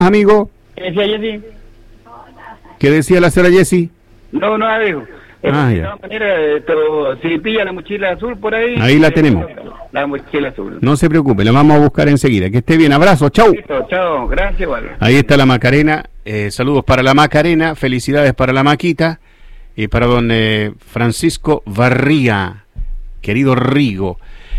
amigo? ¿Qué decía Jessy? ¿Qué decía la señora Jessy? No, dijo. De Ya. todas maneras, pero si pilla la mochila azul por ahí... Ahí la tenemos. La mochila azul. No se preocupe, la vamos a buscar enseguida. Que esté bien, abrazo, chau. Listo, chao, gracias, igual. Ahí está la Macarena, saludos para la Macarena, felicidades para la Maquita y para don Francisco Barría, querido Rigo.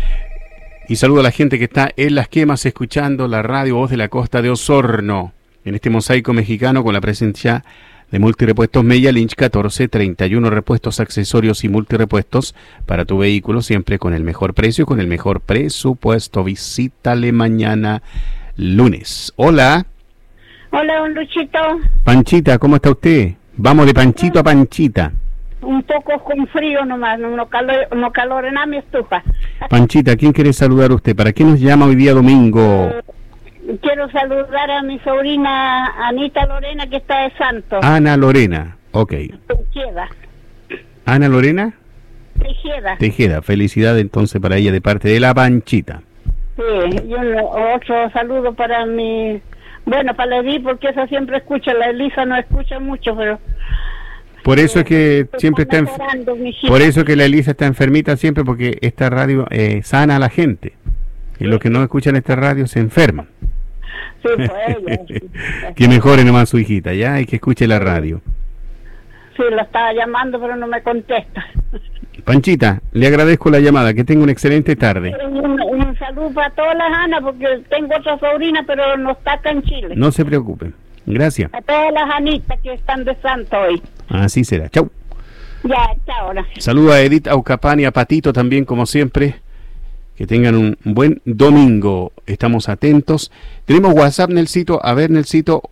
Y saludo a la gente que está en Las Quemas escuchando la radio Voz de la Costa de Osorno, en este mosaico mexicano con la presencia de Multirepuestos Mella Lynch 1431 repuestos, accesorios y multirepuestos para tu vehículo, siempre con el mejor precio y con el mejor presupuesto. Visítale mañana lunes. Hola. Hola, don Luchito. Panchita, ¿cómo está usted? Vamos de Panchito a Panchita. Un poco con frío nomás, no calor en mi estufa. Panchita, ¿quién quiere saludar usted? ¿Para qué nos llama hoy día domingo? Quiero saludar a mi sobrina Anita Lorena, que está de santo. Ana Lorena, ok. Tejeda. ¿Ana Lorena? Tejeda. Tejeda, felicidad entonces para ella de parte de la Panchita. Sí, y otro saludo para mi... Bueno, para la Edith, porque esa siempre escucha, la Elisa no escucha mucho, pero... Por eso es que siempre está por eso es que la Elisa está enfermita siempre, porque esta radio sana a la gente. Y los que no escuchan esta radio se enferman. Sí, pues ella. Que mejore nomás su hijita, ya, y que escuche la radio. Sí, la estaba llamando, pero no me contesta. Panchita, le agradezco la llamada, que tenga una excelente tarde. Un saludo para todas las Anas, porque tengo otra sobrina, pero no está acá en Chile. No se preocupen. Gracias. A todas las Anitas que están de santo hoy. Así será. Chau. Ya, chao. Saludo a Edith Aucapán y a Patito también, como siempre. Que tengan un buen domingo. Estamos atentos. Tenemos WhatsApp, Nelsito. A ver, Nelsito.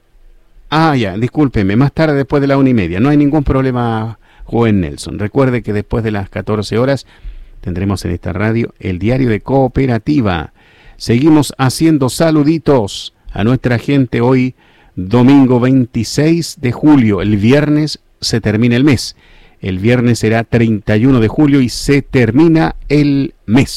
Ya, discúlpeme. Más tarde, después de la 1:30. No hay ningún problema, joven Nelson. Recuerde que después de las 14 horas tendremos en esta radio el diario de Cooperativa. Seguimos haciendo saluditos a nuestra gente hoy, domingo 26 de julio. El viernes se termina el mes. El viernes será 31 de julio y se termina el mes.